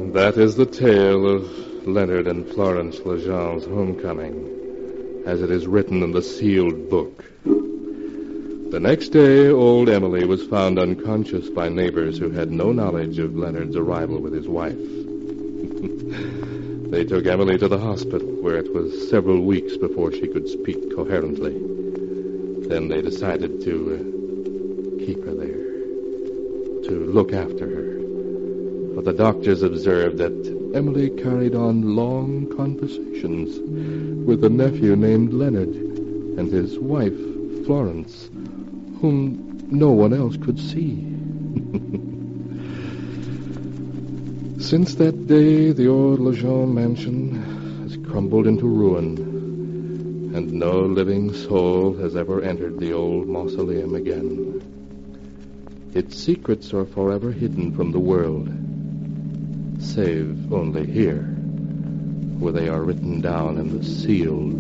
That is the tale of Leonard and Florence Lejean's homecoming, as it is written in the sealed book. The next day, old Emily was found unconscious by neighbors who had no knowledge of Leonard's arrival with his wife. They took Emily to the hospital, where it was several weeks before she could speak coherently. Then they decided to keep her there, to look after her. But the doctors observed that Emily carried on long conversations with a nephew named Leonard and his wife, Florence, whom no one else could see. Since that day, the old Lejean mansion has crumbled into ruin, and no living soul has ever entered the old mausoleum again. Its secrets are forever hidden from the world, save only here, where they are written down in the sealed